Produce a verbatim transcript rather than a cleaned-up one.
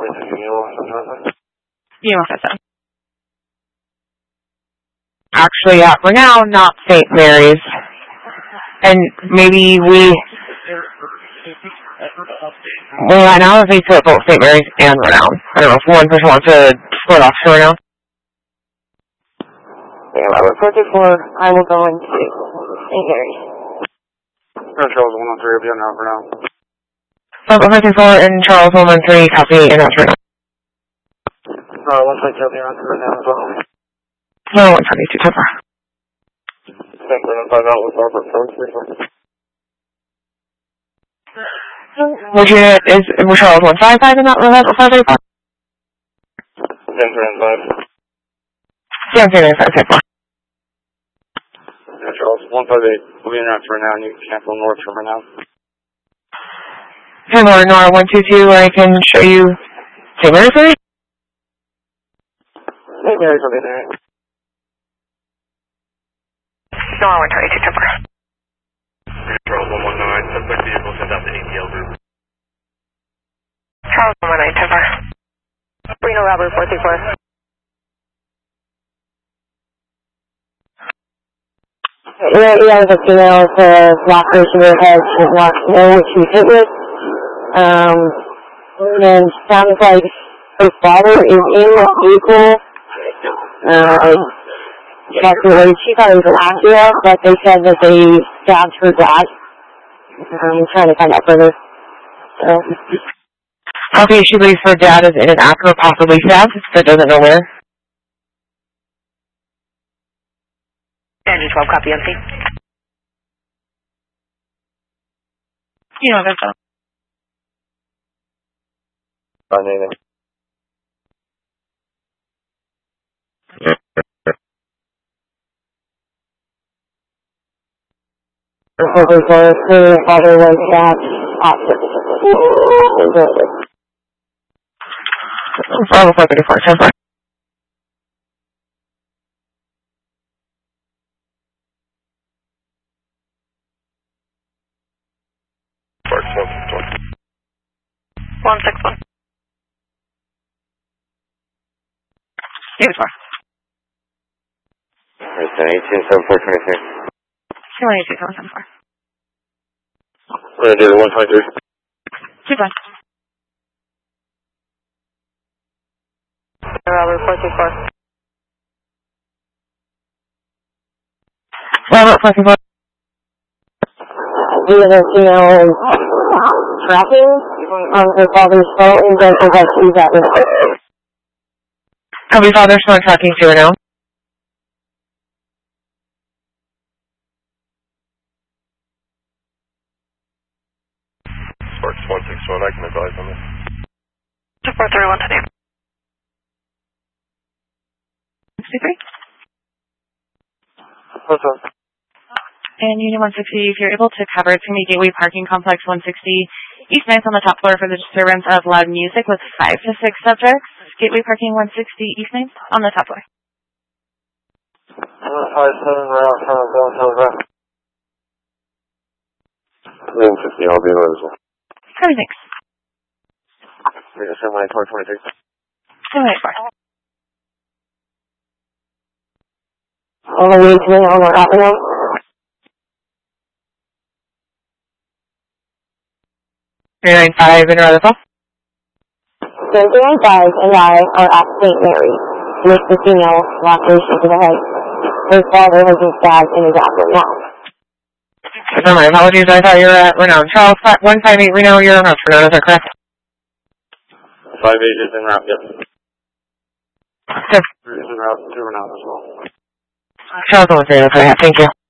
You know that. Actually, yeah, for now, not Saint Mary's. And maybe we... Well, right now, if we split both Saint Mary's and Renown. I don't know if one person wants to split off to Renown. Yeah, I was forty-four. I will go into Saint Mary's. Charles one one three, will be on route for now. Level fifty-four and Charles one one three, copy, and that's Renown. Uh, one six, I'll be on for Renown as well. No, one seventy-two, so far. Thank you, Renown five out with Robert four three four. Which unit is, was Charles one five five in that level five eighty-four? Ten three five. Yeah, okay, five eight four. Yeah, Charles one five eight, we'll be in route for Renown. You can cancel north from Renown. Okay, Laura, Nora one two two, I can show you Saint Mary's for me? Saint Mary's will be there. Nora one twenty-two, so far. Charles one one nine, suspect vehicle sent out to A T L group. Charles one one nine, so far. Reno Robert four three four. Yeah, yeah, the female to lock person who has not know what she's hit with. Um, and sounds like her father is in the vehicle. Um, Actually, she thought it was Acura, but they said that they stabbed her dad. I'm trying to find out further. So. Okay, she believes her dad is in an Acura, possibly stabbed, but doesn't know where. Andrew twelve, copy empty. You know, that's all. Fine, anything. Her father was stabbed at Bravo four thirty-four, ten four. one six one. Eight four. It's an eighteen seven four twenty-three. Two one eight two seven four. We're going to do the one twenty-three. Two five. Robert four two four. Robert four two four. The other female is tracking on her father's phone and doesn't think I see that with her. Copy, father's phone tracking to her now. Sparks one six one, I can advise on this. two four three one today. sixty-three. What's up? And Union one sixty, if you're able to cover, it's going to be Gateway Parking Complex one sixty, East ninth on the top floor for the disturbance of loud music with five to six subjects. Gateway Parking one sixty, East ninth on the top floor. five seven, right out front of Bell Telegraph. one fifty, I'll be there as well. Copy, thanks. We're going to send my four twenty-six. seven eight four. All the way to me on the avenue. three nine five in Rutherford. So three nine five and I are at Saint Mary's with the female lactation to the head. Her father has been stabbed in his abdomen now. No, my apologies. I thought you were at Renown. Charles, one five eight Reno, you're on route for Renown, is that correct? five eight is en route, yep. Sir. Is en route to Renown as well. Charles, one three, okay, thank you.